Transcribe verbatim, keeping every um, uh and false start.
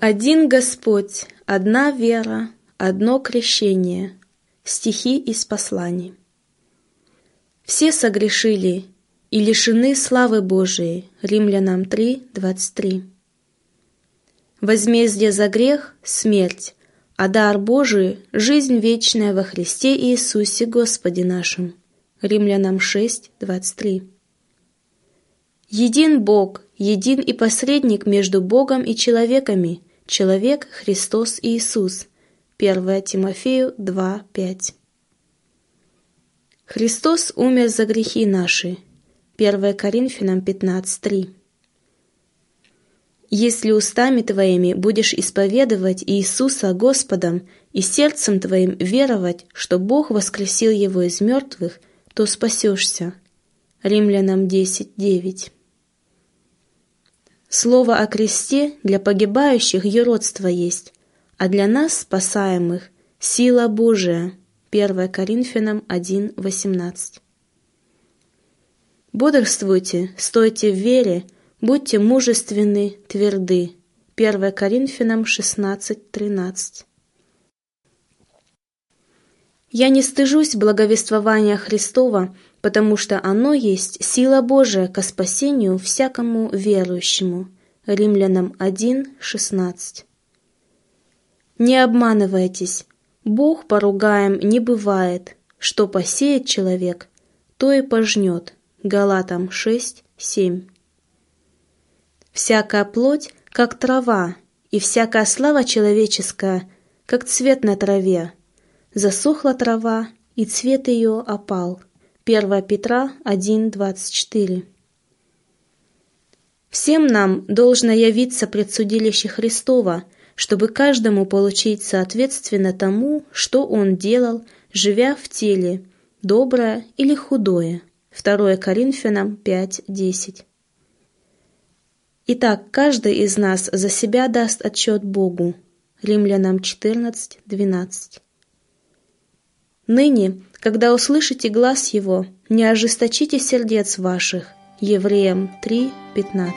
Один Господь, одна вера, одно крещение. Стихи из посланий. Все согрешили и лишены славы Божией. Римлянам три, двадцать три. Возмездие за грех — смерть, а дар Божий — жизнь вечная во Христе Иисусе Господе нашим. Римлянам шесть, двадцать три. Един Бог, един и посредник между Богом и человеками, человек Христос Иисус. первое Тимофею два, пять. Христос умер за грехи наши. первое Коринфянам пятнадцать, три. Если устами твоими будешь исповедовать Иисуса Господом и сердцем твоим веровать, что Бог воскресил Его из мертвых, то спасешься. Римлянам десять, девять. Слово о кресте для погибающих юродство есть, а для нас, спасаемых, сила Божия. первое Коринфянам один, восемнадцать. Бодрствуйте, стойте в вере, будьте мужественны, тверды. первое Коринфянам шестнадцать, тринадцать. Я не стыжусь благовествования Христова, потому что оно есть сила Божия ко спасению всякому верующему. Римлянам один, шестнадцать. Не обманывайтесь, Бог поругаем не бывает, что посеет человек, то и пожнет. Галатам шесть, семь. Всякая плоть, как трава, и всякая слава человеческая, как цвет на траве. Засохла трава, и цвет ее опал. первое Петра один, двадцать четыре. Всем нам должно явиться пред судилище Христова, чтобы каждому получить соответственно тому, что он делал, живя в теле, доброе или худое. второе Коринфянам пять, десять. Итак, каждый из нас за себя даст отчет Богу. Римлянам четырнадцать, двенадцать. Ныне, когда услышите глас Его, не ожесточите сердец ваших. Евреям три, пятнадцать.